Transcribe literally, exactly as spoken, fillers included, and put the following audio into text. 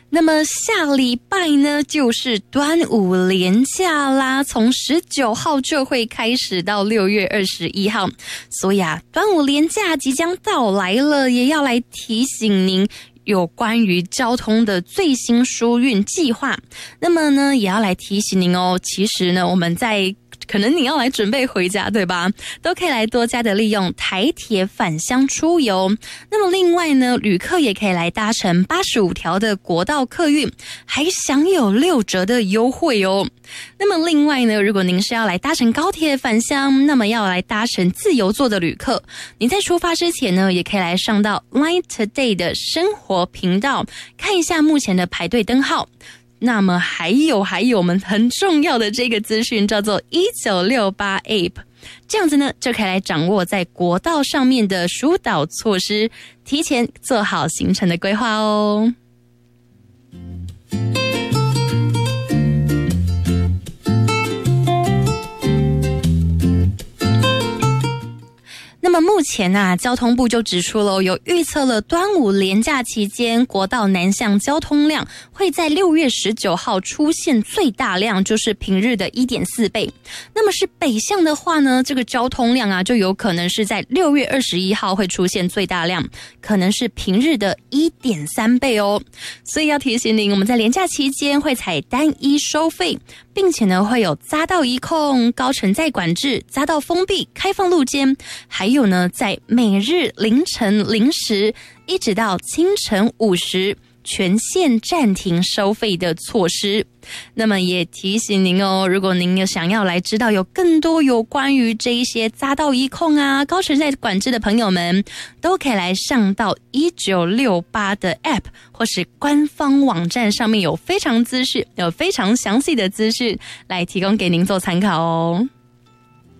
那么下礼拜呢，就是端午连假啦，从十九号就会开始到六月二十一号，所以啊，端午连假即将到来了，也要来提醒您有关于交通的最新疏运计划。那么呢，也要来提醒您哦，其实呢，我们在可能你要来准备回家，对吧？都可以来多加的利用台铁返乡出游。那么另外呢，旅客也可以来搭乘八十五条的国道客运，还享有六折的优惠哦。那么另外呢，如果您是要来搭乘高铁返乡，那么要来搭乘自由座的旅客，你在出发之前呢，也可以来上到 Line Today 的生活频道，看一下目前的排队灯号。那么还有还有我们很重要的这个资讯，叫做一九六八 A P P， 这样子呢就可以来掌握在国道上面的疏导措施，提前做好行程的规划哦。那么目前啊，交通部就指出了，有预测了端午连假期间国道南向交通量会在六月十九号出现最大量，就是平日的 一点四倍。那么是北向的话呢，这个交通量啊，就有可能是在六月二十一号会出现最大量，可能是平日的 一点三倍哦。所以要提醒您，我们在连假期间会采单一收费，并且呢会有匝道一控、高承载管制、匝道封闭、开放路肩，还有呢在每日凌晨零时一直到清晨五时全线暂停收费的措施。那么也提醒您哦，如果您有想要来知道有更多有关于这一些匝道一控啊、高承载管制的朋友们，都可以来上到一九六八的 A P P 或是官方网站，上面有非常资讯有非常详细的资讯来提供给您做参考哦。